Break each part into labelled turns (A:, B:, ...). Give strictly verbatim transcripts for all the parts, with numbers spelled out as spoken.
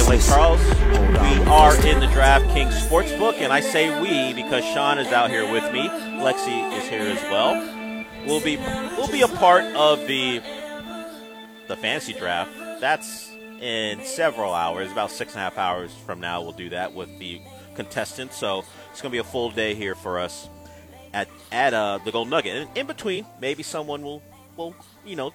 A: Lake Charles. We are in the DraftKings Sportsbook, and I say we because Sean is out here with me. Lexi is here as well. We'll be we'll be a part of the the fantasy draft. That's in several hours, about six and a half hours from now. We'll do that with the contestants. So it's going to be a full day here for us at at uh, the Golden Nugget. And in between, maybe someone will will you know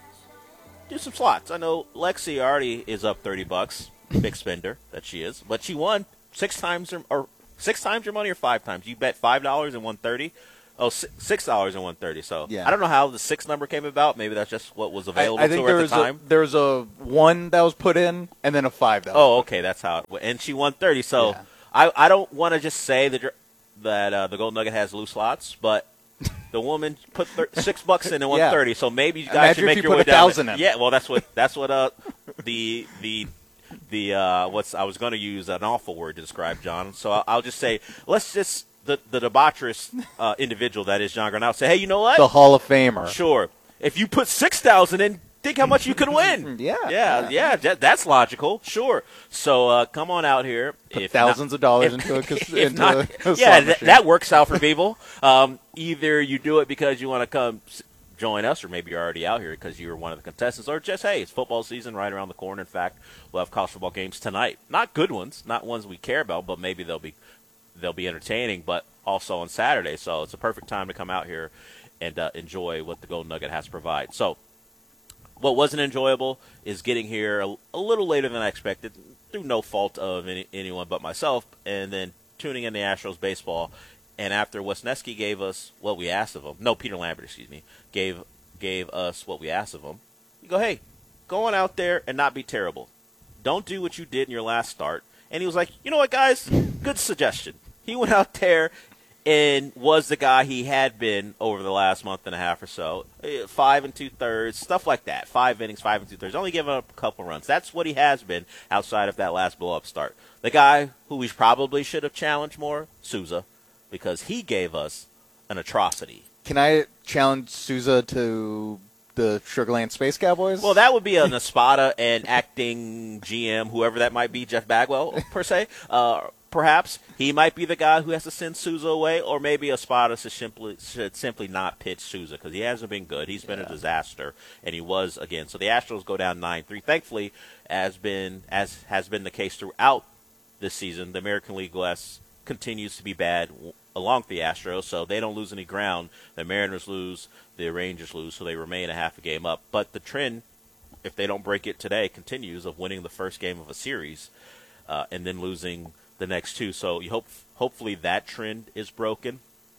A: do some slots. I know Lexi already is up thirty bucks, big spender that she is, but she won six times or, or six times your money or five times. You bet five dollars and one thirty. Oh, six dollars and one thirty. So
B: yeah.
A: I don't know how the six number came about. Maybe that's just what was available
B: I, I think
A: to her
B: there
A: at the
B: was
A: time.
B: A, there was a one that was put in and then a five. That was
A: oh, okay, that's how it went. And she won thirty. So
B: yeah.
A: I I don't want to just say that that uh, the Golden Nugget has loose slots, but the woman put thir- six bucks in and won
B: yeah.
A: thirty. So maybe you guys
B: Imagine
A: should make
B: if
A: your
B: you
A: way
B: put a
A: down.
B: thousand in.
A: Yeah, well, that's what that's what uh the the the uh what's I was going to use an awful word to describe John. So I'll, I'll just say let's just the the debaucherous uh, individual that is John Granado say, hey, you know what?
B: The Hall of Famer.
A: Sure. If you put six thousand in, think how much you could win.
B: yeah,
A: yeah, yeah, yeah. That, that's logical. Sure. So uh, come on out here.
B: Put
A: if
B: thousands
A: not,
B: of dollars
A: if,
B: into a, cas-
A: if
B: into
A: not,
B: a, a
A: yeah,
B: slot
A: th-
B: machine.
A: that works out for people. Um, either you do it because you want to come join us, or maybe you're already out here because you were one of the contestants, or just, hey, it's football season right around the corner. In fact, we'll have college football games tonight. Not good ones, not ones we care about, but maybe they'll be they'll be entertaining, but also on Saturday. So it's a perfect time to come out here and uh, enjoy what the Golden Nugget has to provide. So what wasn't enjoyable is getting here a, a little later than I expected, through no fault of any, anyone but myself, and then tuning in the Astros baseball. And after Wesneski gave us what we asked of him, no, Peter Lambert, excuse me, gave gave us what we asked of him, you go, hey, go on out there and not be terrible. Don't do what you did in your last start. And he was like, you know what, guys, good suggestion. He went out there and was the guy he had been over the last month and a half or so. Five and two-thirds, stuff like that. Five innings, five and two-thirds. Only giving up a couple runs. That's what he has been outside of that last blow-up start. The guy who we probably should have challenged more, Souza, because he gave us an atrocity.
B: Can I challenge Souza to the Sugarland Space Cowboys?
A: Well, that would be an Espada and acting G M, whoever that might be, Jeff Bagwell, per se. Uh, perhaps he might be the guy who has to send Souza away, or maybe Espada should simply, should simply not pitch Souza because he hasn't been good. He's been yeah. a disaster, and he was again. So the Astros go down nine three. Thankfully, as been as has been the case throughout this season, the American League West continues to be bad along with the Astros, so they don't lose any ground. The Mariners lose, the Rangers lose, so they remain a half a game up. But the trend, if they don't break it today, continues of winning the first game of a series uh, and then losing the next two. So you hope, hopefully that trend is broken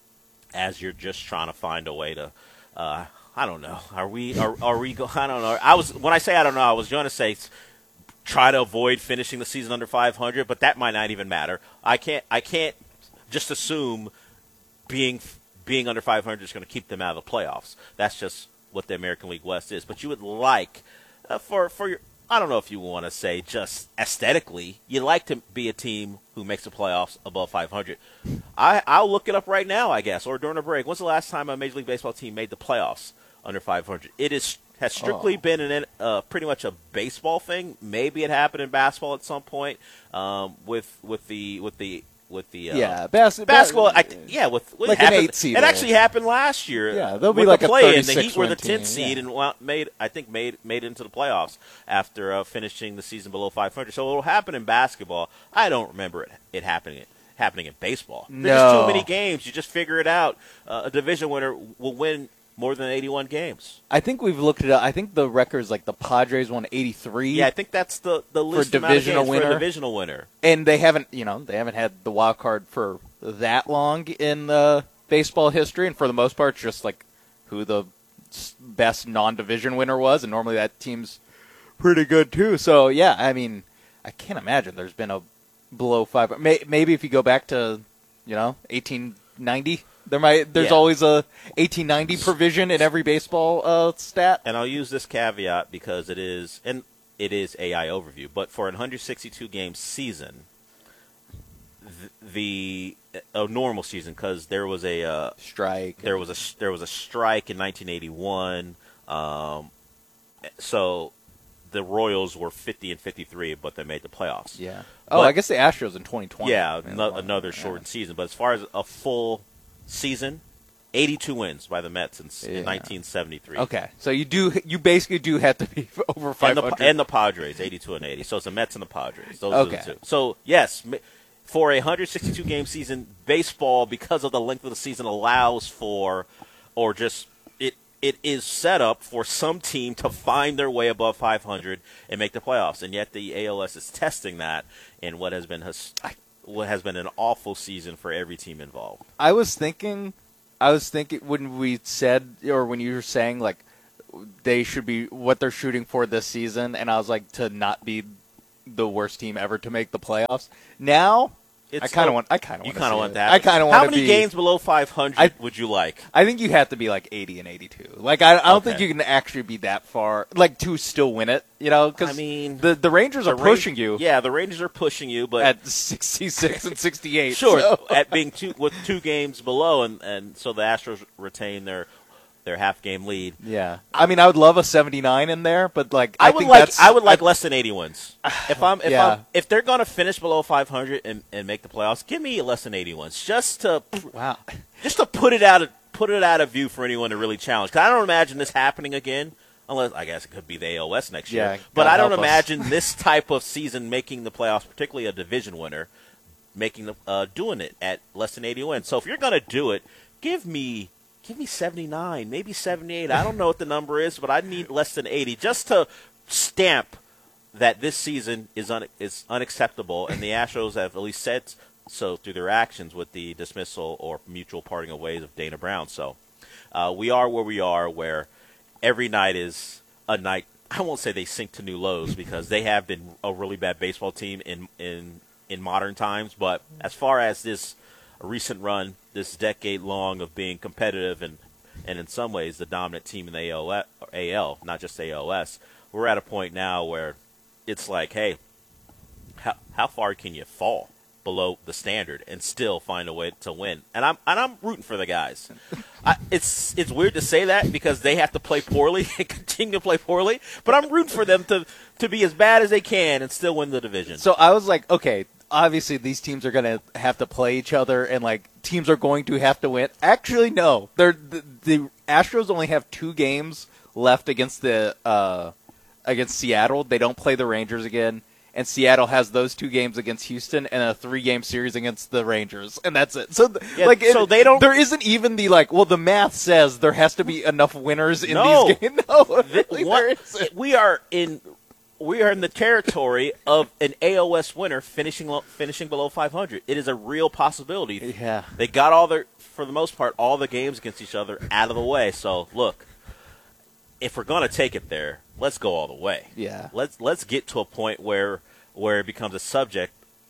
A: as you're just trying to find a way to, uh, I don't know, are we, are, are we, go, I don't know. I was, when I say I don't know, I was going to say try to avoid finishing the season under five hundred, but that might not even matter. I can't, I can't, just assume being being under five hundred is going to keep them out of the playoffs. That's just what the American League West is. But you would like, uh, for for your, I don't know if you want to say just aesthetically, you'd like to be a team who makes the playoffs above five hundred. I, I'll look it up right now, I guess, or during a break. When's the last time a Major League Baseball team made the playoffs under five hundred? It is has strictly oh. been an, uh, pretty much a baseball thing. Maybe it happened in basketball at some point um, with with the with the With the uh,
B: yeah, bas-
A: basketball, I th- yeah, with, with
B: like
A: it happened,
B: an eight seed.
A: It actually happened last year.
B: Yeah, they'll be
A: with
B: like
A: the
B: a
A: play in. The
B: thirty-six
A: Heat were the
B: team,
A: tenth seed
B: yeah.
A: and well, made, I think, made made it into the playoffs after uh, finishing the season below five hundred. So it'll happen in basketball. I don't remember it, it happening happening in baseball.
B: No.
A: There's just too many games. You just figure it out. Uh, a division winner will win more than eighty-one games.
B: I think we've looked it up. I think the record is like the Padres won eighty-three.
A: Yeah, I think that's the the least
B: for
A: amount of
B: divisional
A: games
B: winner.
A: for a divisional winner.
B: And they haven't, you know, they haven't had the wild card for that long in uh, baseball history. And for the most part, it's just like who the best non-division winner was. And normally that team's pretty good too. So yeah, I mean, I can't imagine there's been a below five. Maybe if you go back to, you know, eighteen ninety. There might, there's
A: yeah.
B: always a eighteen ninety provision in every baseball uh, stat.
A: And I'll use this caveat because it is, and it is A I overview, but for a one hundred sixty-two game season, the, the a normal season, because there was a uh,
B: strike,
A: there was a there was a strike in nineteen eighty-one, um, so the Royals were fifty and fifty-three, but they made the playoffs.
B: Yeah. Oh,
A: But-
B: I guess the Astros in twenty twenty.
A: Yeah,
B: Man,
A: no,
B: long-
A: another
B: yeah.
A: shortened season. But as far as a full season, eighty-two wins by the Mets in,
B: Yeah.
A: in nineteen seventy-three.
B: Okay, so you do you basically do have to be over
A: And
B: five
A: the,
B: hundred.
A: and the Padres, eighty-two and eighty. So it's the Mets and the Padres. Those
B: Okay.
A: are the two. So, yes, m- for a one hundred sixty-two game season, baseball, because of the length of the season, allows for, or just, it it is set up for some team to find their way above five hundred and make the playoffs. And yet the A L S is testing that in what has been his, what has been an awful season for every team involved.
B: I was thinking, I was thinking when we said, or when you were saying like they should be what they're shooting for this season, and I was like to not be the worst team ever to make the playoffs. Now,
A: It's
B: I kind
A: so-
B: of want. I kind of
A: You
B: want.
A: kind of want
B: it.
A: that.
B: I kind of want.
A: How
B: to
A: many
B: be,
A: games below five hundred
B: I-
A: would you like?
B: I think you have to be like eighty and eighty-two. Like I, I don't
A: Okay.
B: think you can actually be that far, like to still win it. You know, because
A: I mean,
B: the the Rangers are
A: The Ran-
B: pushing you
A: Yeah, the Rangers are pushing you, but
B: at sixty-six and sixty-eight.
A: sure,
B: so-
A: at being two with two games below, and, and so the Astros retain their their half game lead.
B: Yeah, I mean, I would love a seventy-nine in there, but like
A: I,
B: I,
A: would
B: think
A: like
B: that's,
A: I would like less than eighty wins. If I'm if
B: Yeah.
A: I'm if they're going to finish below five hundred and, and make the playoffs, give me less than eighty wins, just to
B: Wow.
A: just to put it out of put it out of view for anyone to really challenge. Because I don't imagine this happening again. Unless, I guess it could be the A L S next year.
B: Yeah,
A: but
B: God
A: I don't
B: help us.
A: imagine this type of season making the playoffs, particularly a division winner, making the uh, doing it at less than eighty wins. So if you're going to do it, give me give me seventy-nine, maybe seventy-eight. I don't know what the number is, but I need less than eighty just to stamp that this season is un- is unacceptable, and the Astros have at least said so through their actions with the dismissal or mutual parting of ways of Dana Brown. So uh, we are where we are, where every night is a night. I won't say they sink to new lows because they have been a really bad baseball team in in in modern times. But as far as this recent run, this decade long of being competitive and and in some ways the dominant team in the A L, not just A L S, we're at a point now where it's like, hey, how how far can you fall below the standard and still find a way to win? And I'm and I'm rooting for the guys. I, it's it's weird to say that because they have to play poorly and continue to play poorly, but I'm rooting for them to to be as bad as they can and still win the division.
B: So I was like, okay, obviously these teams are going to have to play each other, and like teams are going to have to win. Actually, no, they're the, the Astros only have two games left against the uh, against Seattle. They don't play the Rangers again. And Seattle has those two games against Houston and a three-game series against the Rangers, and that's it. So, th-
A: Yeah,
B: like,
A: so
B: it-
A: they don't-
B: There isn't even the like. Well, the math says there has to be enough winners in
A: No.
B: these games. No,
A: Th-
B: really,
A: what-
B: there isn't.
A: we are in we are in the territory of an A O S winner finishing lo- finishing below five hundred. It is a real possibility.
B: Yeah.
A: They got all their, for the most part, all the games against each other out of the way. So look, if we're gonna take it there, let's go all the way.
B: Yeah.
A: Let's let's get to a point where where it becomes a subject.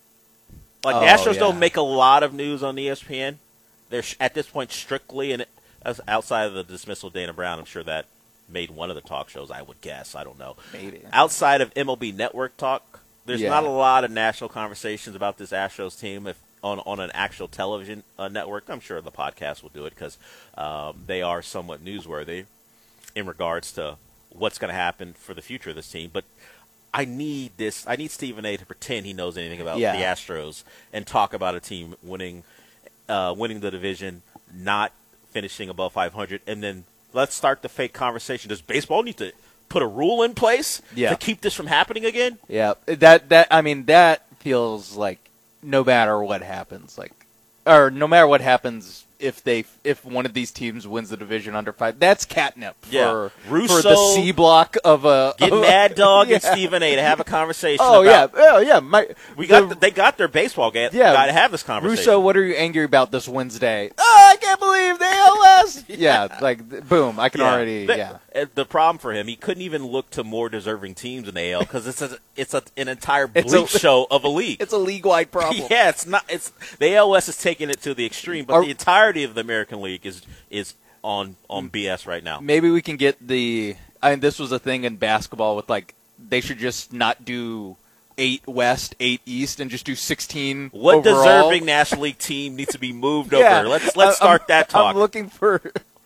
A: Like the
B: Oh,
A: Astros
B: yeah.
A: don't make a lot of news on E S P N. They're sh- at this point strictly in as outside of the dismissal of Dana Brown. I'm sure that made one of the talk shows. I would guess. I don't know.
B: Maybe.
A: Outside of M L B Network talk, there's
B: Yeah.
A: not a lot of national conversations about this Astros team. If on on an actual television uh, network, I'm sure the podcast will do it because um, they are somewhat newsworthy in regards to what's going to happen for the future of this team. But I need this. I need Stephen A. to pretend he knows anything about
B: Yeah.
A: the Astros and talk about a team winning, uh, winning the division, not finishing above five hundred, and then let's start the fake conversation. Does baseball need to put a rule in place
B: Yeah.
A: to keep this from happening again?
B: Yeah, that that I mean that feels like no matter what happens, like or no matter what happens if they if one of these teams wins the division under five, that's catnip for
A: Yeah.
B: for
A: Russo,
B: the C block of a
A: Get
B: of a-
A: Mad Dog and
B: Yeah.
A: Stephen A. to have a conversation.
B: Oh
A: about,
B: yeah, oh yeah. My,
A: we got
B: the-
A: the, they got their baseball guy,
B: Yeah.
A: guy to have this conversation.
B: Russo, what are you angry about this Wednesday? Oh, I can't believe the A L S. yeah, like th- boom, I can already
A: The,
B: yeah.
A: uh, The problem for him, he couldn't even look to more deserving teams in the A L because it's a, it's a, an entire
B: It's
A: bleach
B: a-
A: show of a league.
B: It's a league wide problem.
A: Yeah, it's not. It's the A L S is taking it to the extreme, but
B: Are-
A: the entirety of the American League is is on on B S right now.
B: Maybe we can get the. I mean, this was a thing in basketball with like they should just not do eight West, eight East, and just do sixteen.
A: What
B: overall.
A: deserving National League team needs to be moved
B: Yeah.
A: over? Let's let's
B: I- I'm-
A: start that talk.
B: I'm looking for.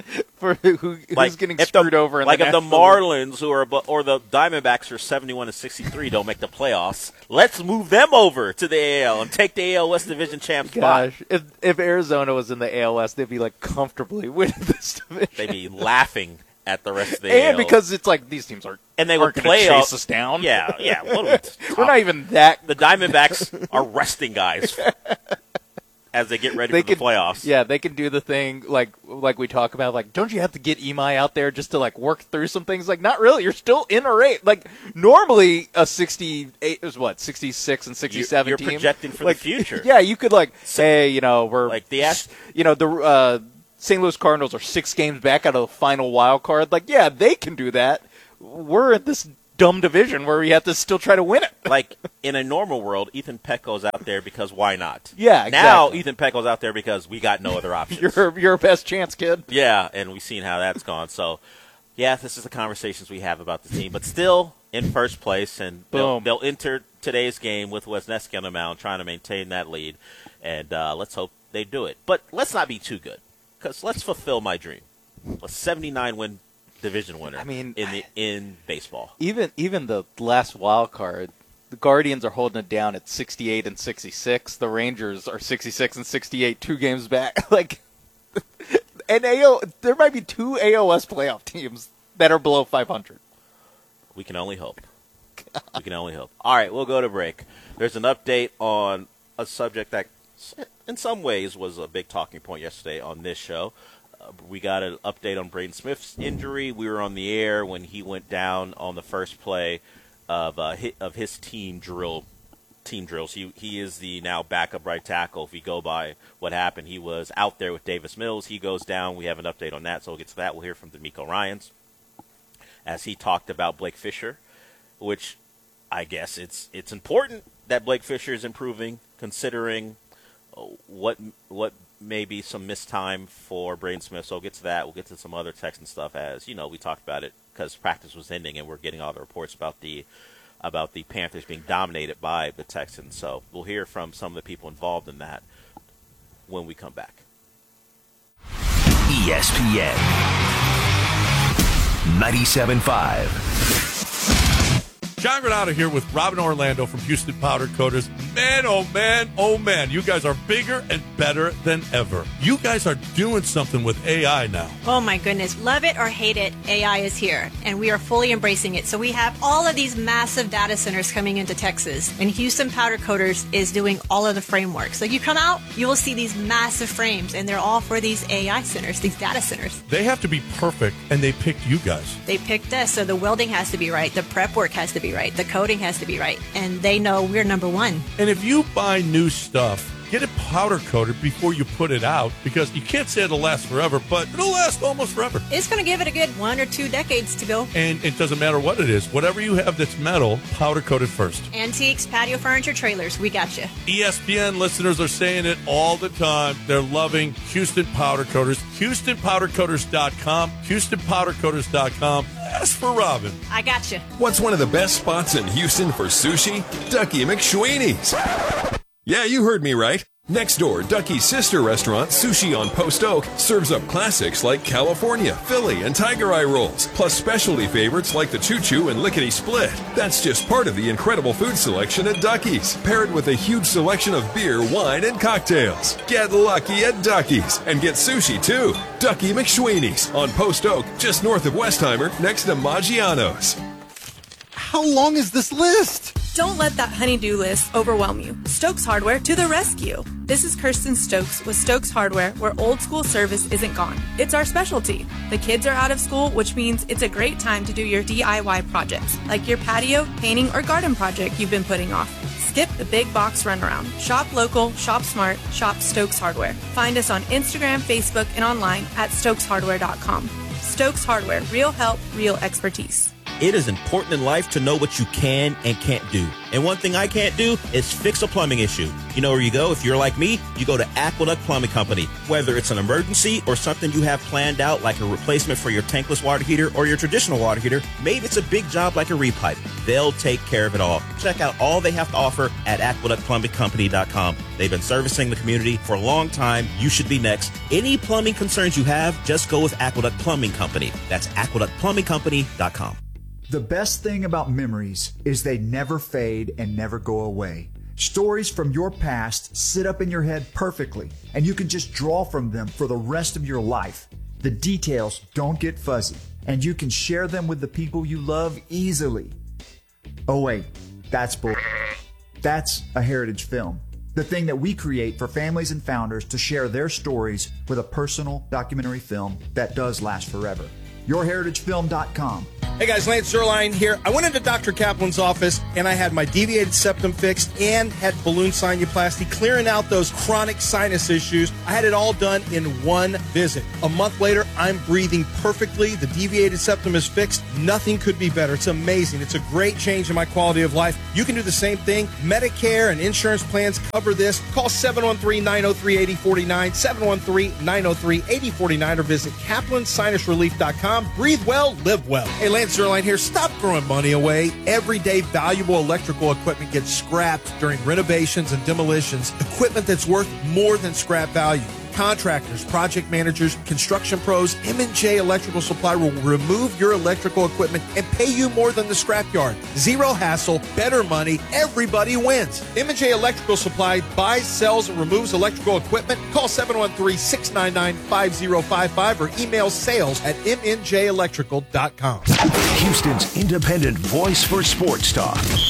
B: For who, who's
A: like,
B: getting
A: if
B: screwed
A: the,
B: over in
A: like
B: the
A: if the
B: National
A: Marlins who are abo- or the Diamondbacks are seventy-one and sixty-three don't make the playoffs, let's move them over to the A L and take the A L West Division champ spot.
B: Gosh, if if Arizona was in the A L West, they'd be like comfortably winning this division.
A: They'd be laughing at the rest of the
B: and
A: A L.
B: because it's like these teams aren't
A: and they
B: aren't
A: would
B: going
A: play
B: to chase
A: up-
B: us down.
A: Yeah, yeah. What are we
B: We're not even that.
A: the Diamondbacks are resting guys as they get ready
B: They
A: for
B: could,
A: the playoffs.
B: Yeah, they can do the thing like like we talk about. Like, don't you have to get Imai out there just to like work through some things? Like, not really. You're still in a rate. Like, normally a sixty-eight is what sixty-six and sixty-seven.
A: You're
B: team.
A: projecting for
B: like,
A: the future.
B: Yeah, you could like say, you know, we're
A: Like the Ash-
B: you know the uh, Saint Louis Cardinals are six games back out of the final wild card. Like, yeah, they can do that. We're in this dumb division where we have to still try to win it.
A: Like, in a normal world, Ethan Peck goes out there because why not?
B: Yeah, exactly.
A: Now Ethan Peck goes out there because we got no other options.
B: Your your best chance, kid.
A: Yeah, and we've seen how that's gone. So, yeah, this is the conversations we have about the team. But still in first place, and they'll,
B: Boom.
A: they'll enter today's game with Wesneski on the mound trying to maintain that lead. And uh, let's hope they do it. But let's not be too good, because let's fulfill my dream. A seventy-nine win division winner
B: I mean,
A: in the in baseball.
B: Even even the last wild card, the Guardians are holding it down at sixty-eight and sixty-six. The Rangers are sixty-six and sixty-eight, two games back. Like, and A O, there might be two A O S playoff teams that are below five hundred.
A: We can only hope. We can only hope. All right, we'll go to break. There's an update on a subject that, in some ways, was a big talking point yesterday on this show. Uh, we got an update on Braden Smith's injury. We were on the air when he went down on the first play of uh, hit, of his team drill team drills. He he is the now backup right tackle. If we go by what happened, he was out there with Davis Mills. He goes down. We have an update on that, so we'll get to that. We'll hear from D'Amico Ryans as he talked about Blake Fisher, which I guess it's it's important that Blake Fisher is improving, considering what what may be some missed time for Braden Smith. So we'll get to that. We'll get to some other Texan stuff, as you know, we talked about it because practice was ending and we're getting all the reports about the about the Panthers being dominated by the Texans. So we'll hear from some of the people involved in that when we come back.
C: E S P N ninety-seven point five.
D: John Granado here with Robin Orlando from Houston Powder Coaters. Man, oh man, oh man, you guys are bigger and better than ever. You guys are doing something with A I now.
E: Oh my goodness. Love it or hate it, A I is here, and we are fully embracing it. So we have all of these massive data centers coming into Texas, and Houston Powder Coaters is doing all of the framework. So you come out, you will see these massive frames, and they're all for these A I centers, these data centers.
D: They have to be perfect, and they picked you guys.
E: They picked us, so the welding has to be right, the prep work has to be right, the coating has to be right, and they know we're number one.
D: And if you buy new stuff, get it powder coated before you put it out, because you can't say it'll last forever, but it'll last almost forever.
E: It's going to give it a good one or two decades to go.
D: And it doesn't matter what it is. Whatever you have that's metal, powder coated first.
E: Antiques, patio furniture, trailers, we got you.
D: E S P N listeners are saying it all the time. They're loving Houston Powder Coaters. Houston Powder Coaters dot com. Houston Powder Coaters dot com. Ask for Robin.
E: I got you.
F: What's one of the best spots in Houston for sushi? Ducky McSweeney's. Yeah, you heard me right. Next door, Ducky's sister restaurant, Sushi on Post Oak, serves up classics like California, Philly, and Tiger Eye rolls, plus specialty favorites like the Choo Choo and Lickety Split. That's just part of the incredible food selection at Ducky's, paired with a huge selection of beer, wine, and cocktails. Get lucky at Ducky's and get sushi too. Ducky McSweeney's on Post Oak, just north of Westheimer, next to Maggiano's.
G: How long is this list?
H: Don't let that honey-do list overwhelm you. Stokes Hardware to the rescue. This is Kirsten Stokes with Stokes Hardware, where old school service isn't gone. It's our specialty. The kids are out of school, which means it's a great time to do your D I Y projects, like your patio, painting, or garden project you've been putting off. Skip the big box runaround. Shop local, shop smart, shop Stokes Hardware. Find us on Instagram, Facebook, and online at stokes hardware dot com. Stokes Hardware, real help, real expertise.
I: It is important in life to know what you can and can't do. And one thing I can't do is fix a plumbing issue. You know where you go? If you're like me, you go to Aqueduct Plumbing Company. Whether it's an emergency or something you have planned out, like a replacement for your tankless water heater or your traditional water heater, maybe it's a big job like a repipe. they'll take care of it all. Check out all they have to offer at aqueduct plumbing company dot com. They've been servicing the community for a long time. You should be next. Any plumbing concerns you have, just go with Aqueduct Plumbing Company. That's aqueduct plumbing company dot com.
J: The best thing about memories is they never fade and never go away. Stories from your past sit up in your head perfectly, and you can just draw from them for the rest of your life. The details don't get fuzzy, and you can share them with the people you love easily. Oh wait, that's bull. That's a heritage film. The thing that we create for families and founders to share their stories with a personal documentary film that does last forever. your heritage film dot com.
K: Hey guys, Lance Zerline here. I went into Doctor Kaplan's office and I had my deviated septum fixed and had balloon sinuplasty, clearing out those chronic sinus issues. I had it all done in one visit. A month later, I'm breathing perfectly. The deviated septum is fixed. Nothing could be better. It's amazing. It's a great change in my quality of life. You can do the same thing. Medicare and insurance plans cover this. Call seven one three, nine oh three, eight oh four nine, seven one three, nine oh three, eight oh four nine, or visit kaplan sinus relief dot com. Breathe well, live well. Hey, Lance Zerline here. Stop throwing money away. Everyday valuable electrical equipment gets scrapped during renovations and demolitions. Equipment that's worth more than scrap value. Contractors, project managers, construction pros, M and J Electrical Supply will remove your electrical equipment and pay you more than the scrapyard. Zero hassle, better money, everybody wins. M and J Electrical Supply buys, sells, and removes electrical equipment. Call seven one three, six nine nine, five oh five five or email sales at m n j electrical dot com.
C: Houston's independent voice for sports talk.